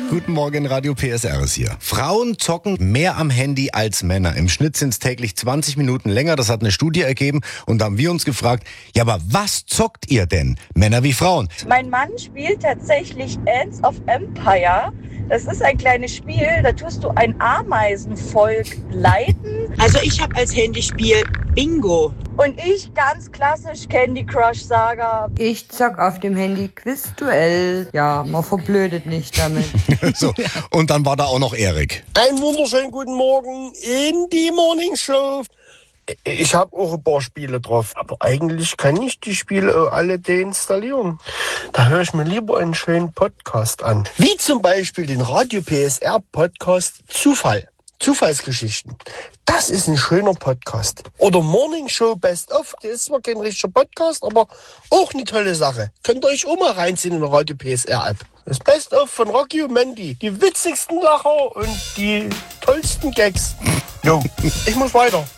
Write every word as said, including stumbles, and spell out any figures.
Guten Morgen, Radio P S R ist hier. Frauen zocken mehr am Handy als Männer. Im Schnitt sind es täglich zwanzig Minuten länger. Das hat eine Studie ergeben. Und da haben wir uns gefragt, ja, aber was zockt ihr denn? Männer wie Frauen? Mein Mann spielt tatsächlich Ants of Empire. Das ist ein kleines Spiel, da tust du ein Ameisenvolk leiten. Also ich habe als Handyspiel Bingo. Und ich ganz klassisch Candy Crush Saga. Ich zock auf dem Handy Quizduell. Ja, man verblödet nicht damit. So, und dann war da auch noch Erik. Einen wunderschönen guten Morgen in die Morning Show. Ich habe auch ein paar Spiele drauf, aber eigentlich kann ich die Spiele alle deinstallieren. Da höre ich mir lieber einen schönen Podcast an. Wie zum Beispiel den Radio P S R Podcast Zufall. Zufallsgeschichten. Das ist ein schöner Podcast. Oder Morning Show Best of. Das ist zwar kein richtiger Podcast, aber auch eine tolle Sache. Könnt ihr euch auch mal reinziehen in der Radio P S R App. Das Best of von Rocky und Mandy. Die witzigsten Lacher und die tollsten Gags. Jo, ich muss weiter.